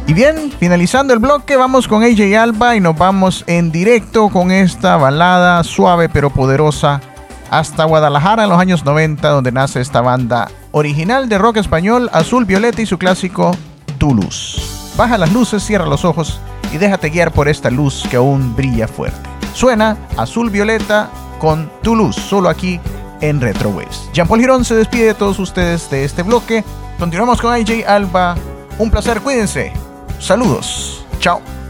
Y bien, finalizando el bloque, vamos con AJ Alba y nos vamos en directo con esta balada suave pero poderosa hasta Guadalajara en los años 90, donde nace esta banda original de rock español, Azul Violeta, y su clásico Tu Luz. Baja las luces, cierra los ojos y déjate guiar por esta luz que aún brilla fuerte. Suena Azul Violeta con Tu Luz, solo aquí en Retro Waves. Jean-Paul Girón se despide de todos ustedes de este bloque. Continuamos con AJ Alba. Un placer, cuídense. Saludos. Chao.